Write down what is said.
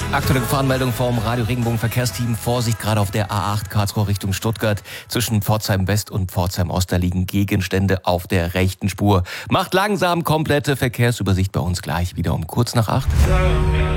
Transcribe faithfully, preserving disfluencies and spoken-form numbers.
Aktuelle Gefahrenmeldung vom Radio Regenbogen Verkehrsteam. Vorsicht, gerade auf der A acht Karlsruhe Richtung Stuttgart. Zwischen Pforzheim West und Pforzheim Ost, da liegen Gegenstände auf der rechten Spur. Macht langsam komplette Verkehrsübersicht bei uns gleich wieder um kurz nach acht.